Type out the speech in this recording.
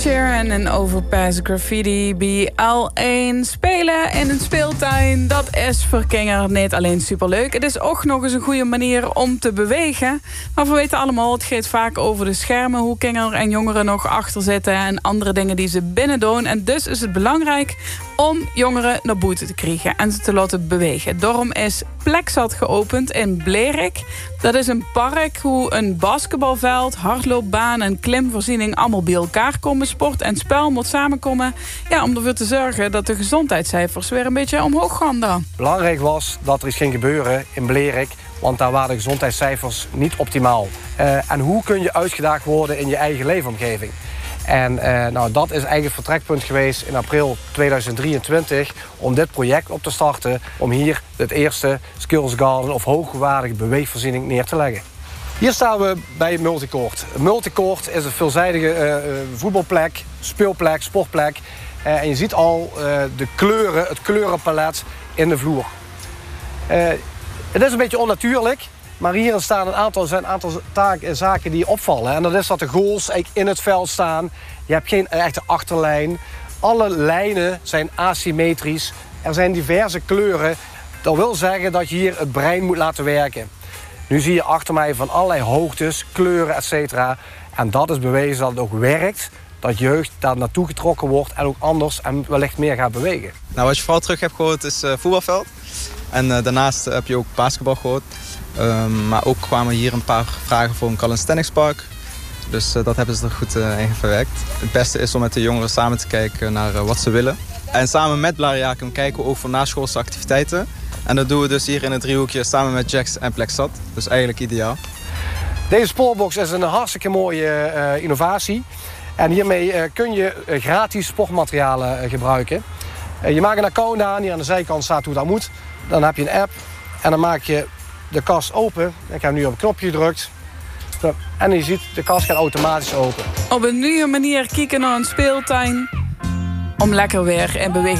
Sheeran en Overpass Graffiti BL1. Spelen in een speeltuin, dat is voor kinderen niet alleen superleuk. Het is ook nog eens een goede manier om te bewegen. Maar we weten allemaal, het gaat vaak over de schermen, hoe kinderen en jongeren nog achter zitten en andere dingen die ze binnen doen. En dus is het belangrijk om jongeren naar buiten te krijgen en ze te laten bewegen. Daarom is Plexat geopend in Blerik. Dat is een park hoe een basketbalveld, hardloopbaan en klimvoorziening allemaal bij elkaar komen. Sport en spel moet samenkomen. Ja, om ervoor te zorgen dat de gezondheidscijfers weer een beetje omhoog gaan dan. Belangrijk was dat er iets ging gebeuren in Blerik, want daar waren de gezondheidscijfers niet optimaal. En hoe kun je uitgedaagd worden in je eigen leefomgeving? En dat is eigenlijk het vertrekpunt geweest in april 2023... om dit project op te starten, om hier het eerste Skills Garden of hoogwaardige beweegvoorziening neer te leggen. Hier staan we bij Multicourt. Multicourt is een veelzijdige voetbalplek, speelplek, sportplek. En je ziet al de kleuren, het kleurenpalet in de vloer. Het is een beetje onnatuurlijk, maar hier zijn een aantal zaken die opvallen. En dat is dat de goals eigenlijk in het veld staan. Je hebt geen echte achterlijn. Alle lijnen zijn asymmetrisch. Er zijn diverse kleuren. Dat wil zeggen dat je hier het brein moet laten werken. Nu zie je achter mij van allerlei hoogtes, kleuren, etc. En dat is bewezen dat het ook werkt. Dat jeugd daar naartoe getrokken wordt en ook anders en wellicht meer gaat bewegen. Nou, wat je vooral terug hebt gehoord is voetbalveld. En daarnaast heb je ook basketbal gehoord. Maar ook kwamen hier een paar vragen voor een calisthenics park. Dus dat hebben ze er goed in verwerkt. Het beste is om met de jongeren samen te kijken naar wat ze willen. En samen met Blariacum kijken we ook voor naschoolse activiteiten. En dat doen we dus hier in het driehoekje samen met Jax en Plexat. Dus eigenlijk ideaal. Deze spoorbox is een hartstikke mooie innovatie. En hiermee kun je gratis sportmaterialen gebruiken. Je maakt een account aan, hier aan de zijkant staat hoe dat moet. Dan heb je een app en dan maak je de kast open. Ik heb nu op een knopje gedrukt. En je ziet, de kast gaat automatisch open. Op een nieuwe manier kijken naar een speeltuin om lekker weer in beweging